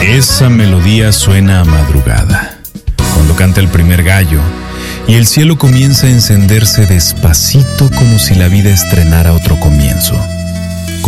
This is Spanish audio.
Esa melodía suena a madrugada, cuando canta el primer gallo y el cielo comienza a encenderse despacito como si la vida estrenara otro comienzo.